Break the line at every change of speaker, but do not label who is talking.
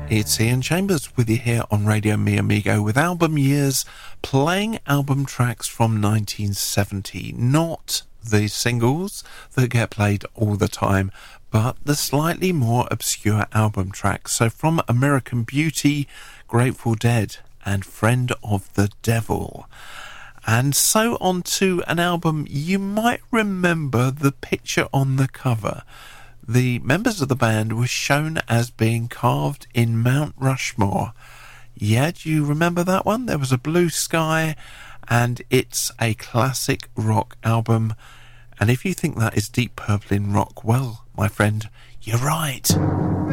It's Ian Chambers with you here on Radio Mi Amigo with Album Years, playing album tracks from 1970. Not the singles that get played all the time, but the slightly more obscure album tracks. So from American Beauty, Grateful Dead, and Friend of the Devil. And so on to an album you might remember the picture on the cover. The members of the band were shown as being carved in Mount Rushmore. Yeah, do you remember that one? There was a blue sky, and it's a classic rock album. And if you think that is Deep Purple in rock, well, my friend, you're right.